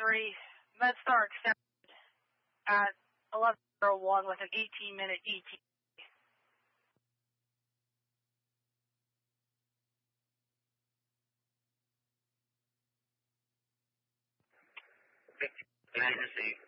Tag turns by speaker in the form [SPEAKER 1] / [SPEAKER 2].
[SPEAKER 1] MedStar accepted at 11:01 with an 18-minute ET.
[SPEAKER 2] Agency.